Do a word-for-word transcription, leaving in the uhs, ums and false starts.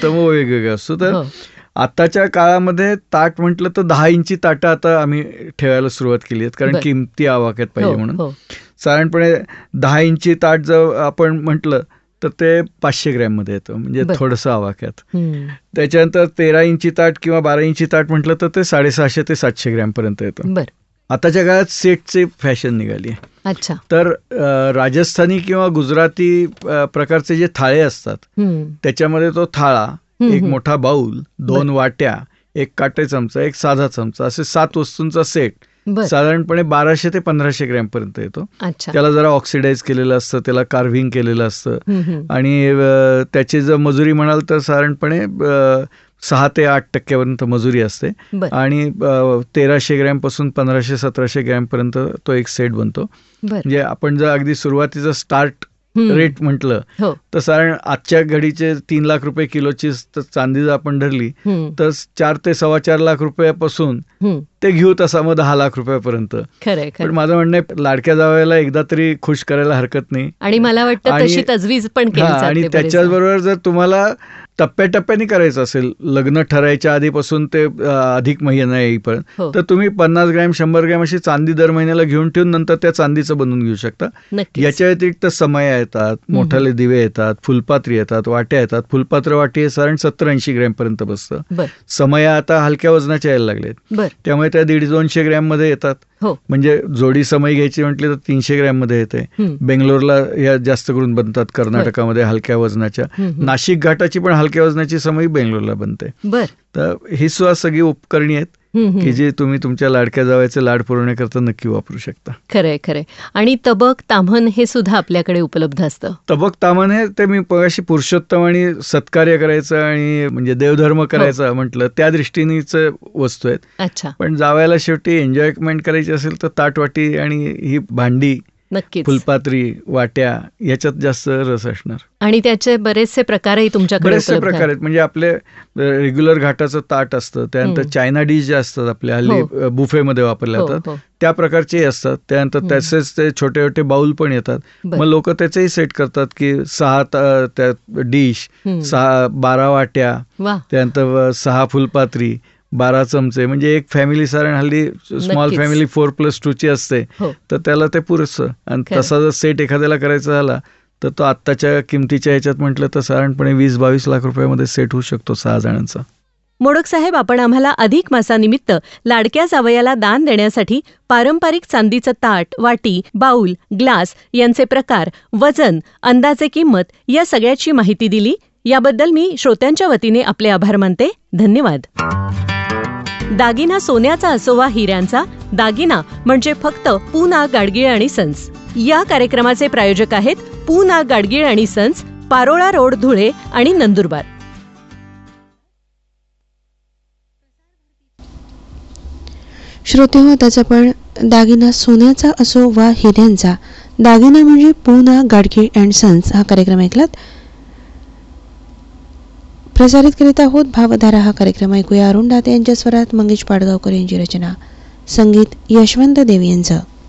तर मग वेगवेगळं असतो. तर हो. आताच्या काळामध्ये ताट म्हटलं तर दहा इंची ताटं आता आम्ही ठेवायला सुरुवात केली आहेत, कारण बरं. किमती आवाक्यात पाहिजे हो, म्हणून. हो. साधारणपणे दहा इंची ताट जर आपण म्हटलं तर ते पाचशे ग्रॅममध्ये येतं, म्हणजे बरं. थोडंसं आवाक्यात. हम्म. त्याच्यानंतर तेरा इंची ताट किंवा बारा इंची ताट म्हटलं तर ते साडेसहाशे ते सातशे ग्रॅमपर्यंत येतं. बरं. आताच्या काळात सेटची फॅशन निघाली आहे. अच्छा. तर अ, राजस्थानी किंवा गुजराती अ, प्रकारचे जे थाळे असतात हम्म. त्याच्यामध्ये तो थाळा, हम्म, एक हम्म. मोठा बाऊल, दोन वाट्या, एक काटे चमचा, एक साधा चमचा, असे सात वस्तूंचा सेट बरं. साधारणपणे बाराशे ते पंधराशे ग्रॅमपर्यंत येतो. अच्छा. त्याला जरा ऑक्सिडाईज केलेलं असतं, त्याला कार्व्हिंग केलेलं असतं हम्म, हम्म. आणि अ, त्याची जर मजुरी म्हणाल तर साधारणपणे अ, सहा ते आठ टक्क्यापर्यंत मजुरी असते बरं. आणि अ, तेराशे ग्रॅमपासून पंधराशे सतराशे ग्रॅमपर्यंत तो एक सेट बनतो. बरं. म्हणजे आपण जर अगदी सुरुवातीचं स्टार्ट हम्म. रेट म्हटलं हो. तर साधारण आजच्या घडीचे तीन लाख रुपये किलोची च- चांदी जर आपण धरली हम्म. तर चार ते सव्वा चार लाख रुपयापासून हम्म. ते घेऊ तसा मग दहा लाख रुपयापर्यंत. खरंय पण खरं. माझं म्हणणं आहे लाडक्या जावयाला एकदा तरी खुश करायला हरकत नाही. आणि मला वाटतं आणि- तशी तजवीज पण केली हा, जाते आणि बरेचदा. त्याच्याचबरोबर जर तुम्हाला टप्प्याटप्प्याने करायचं असेल, लग्न ठरायच्या आधीपासून ते अ, अधिक महिना येईपर्यंत, हो. तर तुम्ही पन्नास ग्रॅम शंभर ग्रॅम अशी चांदी दर महिन्याला घेऊन ठेवून नंतर त्या चांदीचं बनवून घेऊ शकता. नक्कीच. याच्या व्यतिरिक्त समया येतात, मोठाले दिवे येतात, फुलपात्री येतात, वाट्या येतात. फुलपात्र वाटी हे साधारण सत्तर ऐंशी ग्रॅम पर्यंत बसतं. बर समया आता हलक्या वजनाच्या यायला लागलेत, बर त्यामुळे त्या दीड दोनशे ग्रॅम मध्ये येतात. हो. म्हणजे जोडी समय घ्यायची म्हटली तर तीनशे ग्रॅम मध्ये येते. हम्म. बेंगलोरला या जास्त करून बनतात, कर्नाटकामध्ये हलक्या वजनाच्या. हम्म. नाशिक घाटाची पण हलक्या वजनाची समई बेंगलोरला बनते. बर. तर ही सुद्धा सगळी उपकरणी आहेत हम्म. की जी तुम्ही तुमच्या लाडक्या जावयाचे लाड पुरवण्याकरता नक्की वापरू शकता. खरंय खरंय. आणि तबक ताम्हण हे सुद्धा आपल्याकडे उपलब्ध असतं. तबक ताम्हण हे ते मी मगाशी पुरुषोत्तम आणि सत्कार्य करायचं आणि म्हणजे देवधर्म करायचा म्हटलं त्या दृष्टीनेच वस्तू आहेत. अच्छा. पण जावयाला शेवटी एन्जॉयमेंट करायची असेल तर ताटवाटी आणि ही भांडी, नक्कीच. फुलपात्री, वाट्या याच्यात जास्त रस असणार. आणि त्याचे बरेचसे प्रकारही तुमच्याकडे बरेचसे उपलब्ध प्रकार आहेत. म्हणजे आपले रेग्युलर घाटाचं ताट असतं, त्यानंतर चायना डिश जे असतात आपल्या हल्ली बुफेमध्ये वापरल्या हो, जातात हो. त्या प्रकारचे असतात. त्यानंतर त्याचेच ते छोटे छोटे बाउल पण येतात. बर. मग लोक त्याचेही सेट करतात की सहा त- त्या डिश, हम्म. सहा बारा वाट्या, वा. त्यानंतर सहा फुलपात्री, बारा चमचे. म्हणजे एक फॅमिली साधारण हल्ली स्मॉल नक्कीच. फॅमिली फोर प्लस टू ची असते, हो. तर त्याला ते पुरेसं. आणि खरं. तसा जर सेट एखाद्याला करायचा झाला तर तो आत्ताच्या किमतीच्या ह्याच्यात म्हटलं तर साधारणपणे वीस बावीस लाख रुपयामध्ये सेट होऊ शकतो सहा जणांचा. मोडक साहेब, आपण आम्हाला अधिक मासानिमित्त लाडक्या जावयाला दान देण्यासाठी पारंपरिक चांदीचं ताट, वाटी, बाऊल, ग्लास यांचे प्रकार, वजन, अंदाजे किंमत या सगळ्याची माहिती दिली. याबद्दल मी श्रोत्यांच्या वतीने आपले आभार मानते. धन्यवाद. दागिना सोन्याचा असो वा हिऱ्यांचा, दागिना म्हणजे फक्त पूना गाडगीळ आणि सन्स. या कार्यक्रमाचे प्रायोजक आहेत पूना गाडगीळ आणि सन्स, पारोळा रोड, धुळे आणि नंदुरबार. श्रोते हो, त्याचा पण दागिना सोन्याचा असो वा हिऱ्यांचा, दागिना म्हणजे पूना गाडगीळ अँड सन्स हा कार्यक्रम ऐकलात. प्रसारित करीत आहोत भावधारा हा कार्यक्रम. ऐकूया अरुण दाते यांच्या स्वरात मंगेश पाडगावकर यांची रचना, संगीत यशवंत देव यांचं.